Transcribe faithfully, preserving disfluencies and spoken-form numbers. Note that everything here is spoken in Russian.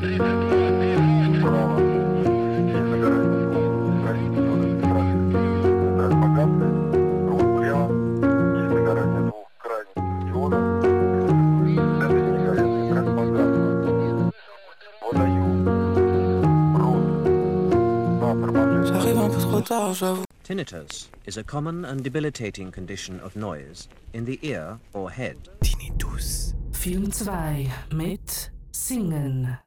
Справа есть загорание двух крайних диодов пропаганды. Вот слева есть загорание двух крайних диодов. Это не горят пропаганды. Выдаю рот на торможение. J'arrive un peu trop tard, j'avoue. Tinnitus is a common and debilitating condition of noise in the ear or head. Tinnitus. Film zwei mit Singen.